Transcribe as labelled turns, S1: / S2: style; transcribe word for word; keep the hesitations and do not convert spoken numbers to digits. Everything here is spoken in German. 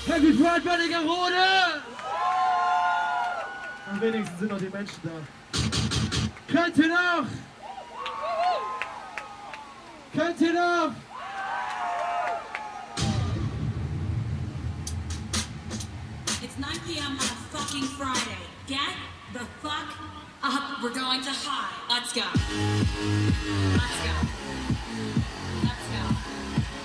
S1: Happy Pride bei Rode!
S2: Am wenigsten sind noch die Menschen da.
S1: Könnt ihr noch? Könnt ihr noch?
S3: It's nine p m on a fucking Friday. Get the fuck up. We're going to high. Let's go. Let's go.